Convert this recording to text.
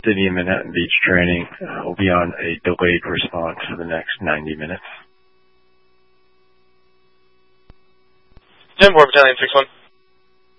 City and Manhattan Beach training. We'll be on a delayed response for the next 90 minutes. 10-4 Battalion 6-1.